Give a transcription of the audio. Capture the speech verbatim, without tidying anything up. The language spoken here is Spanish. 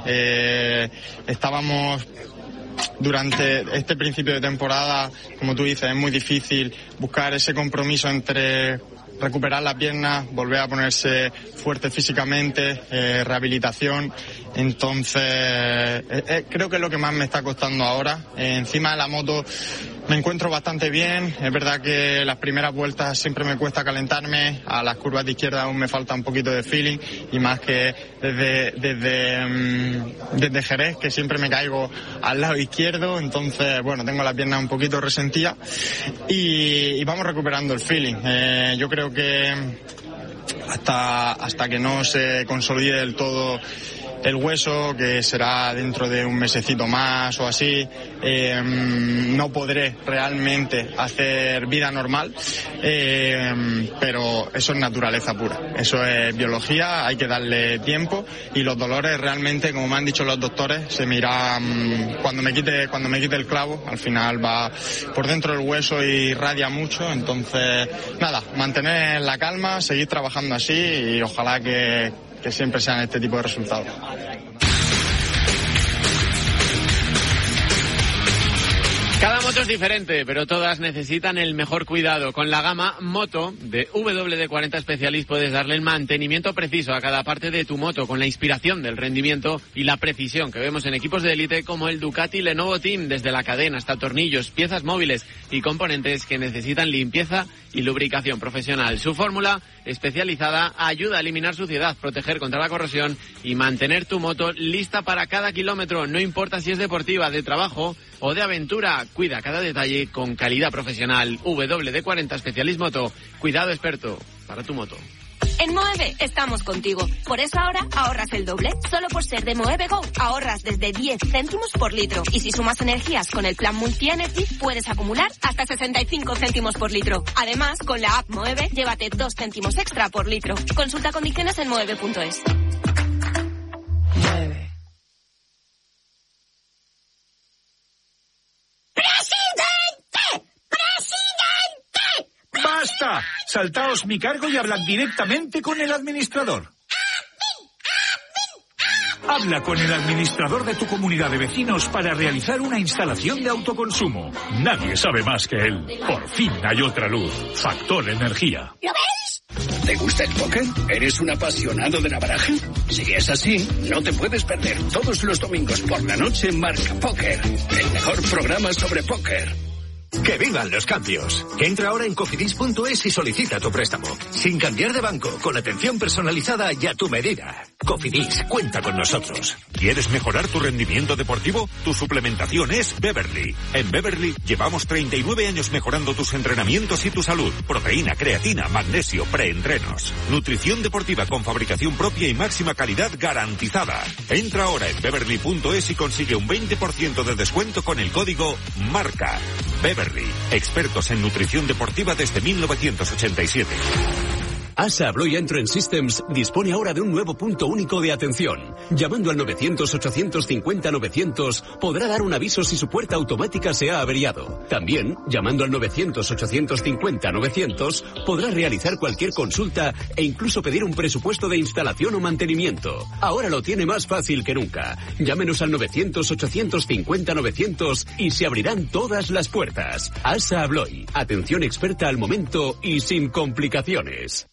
Eh, estábamos durante este principio de temporada, como tú dices, es muy difícil buscar ese compromiso entre recuperar la pierna, volver a ponerse fuerte físicamente, eh, rehabilitación. Entonces, eh, eh, creo que es lo que más me está costando ahora. Eh, encima de la moto me encuentro bastante bien. Es verdad que las primeras vueltas siempre me cuesta calentarme. A las curvas de izquierda aún me falta un poquito de feeling, y más que desde desde um, desde Jerez, que siempre me caigo al lado izquierdo. Entonces, bueno, tengo la pierna un poquito resentida y, y vamos recuperando el feeling. Eh, yo creo que hasta hasta que no se consolide del todo el hueso, que será dentro de un mesecito más o así, eh, no podré realmente hacer vida normal, eh, pero eso es naturaleza pura, eso es biología, hay que darle tiempo, y los dolores realmente, como me han dicho los doctores, se me irán cuando me quite, cuando me quite el clavo. Al final va por dentro del hueso y irradia mucho. Entonces, nada, mantener la calma, seguir trabajando así, y ojalá que que siempre sean este tipo de resultados. Cada moto es diferente, pero todas necesitan el mejor cuidado. Con la gama Moto de W D cuarenta Specialist puedes darle el mantenimiento preciso a cada parte de tu moto, con la inspiración del rendimiento y la precisión que vemos en equipos de élite como el Ducati Lenovo Team, desde la cadena hasta tornillos, piezas móviles y componentes que necesitan limpieza y lubricación profesional. Su fórmula especializada ayuda a eliminar suciedad, proteger contra la corrosión y mantener tu moto lista para cada kilómetro, no importa si es deportiva, de trabajo o de aventura. Cuida cada detalle con calidad profesional. W D cuarenta Specialist Moto. Cuidado experto para tu moto. En Moeve estamos contigo. Por eso ahora ahorras el doble. Solo por ser de Moeve Go ahorras desde diez céntimos por litro. Y si sumas energías con el plan Multi-Energy, puedes acumular hasta sesenta y cinco céntimos por litro. Además, con la app Moeve, llévate dos céntimos extra por litro. Consulta condiciones en moeve punto es. Moeve. ¡Basta! Saltaos mi cargo y hablad directamente con el administrador. Habla con el administrador de tu comunidad de vecinos para realizar una instalación de autoconsumo. Nadie sabe más que él. Por fin hay otra luz. Factor Energía. ¿Lo ves? ¿Te gusta el póker? ¿Eres un apasionado de la baraja? Si es así, no te puedes perder todos los domingos por la noche Marca Póker, el mejor programa sobre póker. ¡Que vivan los cambios! Entra ahora en cofidis punto es y solicita tu préstamo. Sin cambiar de banco, con atención personalizada y a tu medida. Cofidis, cuenta con nosotros. ¿Quieres mejorar tu rendimiento deportivo? Tu suplementación es Beverly. En Beverly llevamos treinta y nueve años mejorando tus entrenamientos y tu salud. Proteína, creatina, magnesio, preentrenos. Nutrición deportiva con fabricación propia y máxima calidad garantizada. Entra ahora en beverly punto es y consigue un veinte por ciento de descuento con el código MARCA. Beverly, expertos en nutrición deportiva desde mil novecientos ochenta y siete. ASA Abloy Entrance Systems dispone ahora de un nuevo punto único de atención. Llamando al novecientos ochocientos cincuenta novecientos podrá dar un aviso si su puerta automática se ha averiado. También, llamando al novecientos ochocientos cincuenta novecientos podrá realizar cualquier consulta e incluso pedir un presupuesto de instalación o mantenimiento. Ahora lo tiene más fácil que nunca. Llámenos al novecientos ochocientos cincuenta novecientos y se abrirán todas las puertas. ASA Abloy, atención experta al momento y sin complicaciones.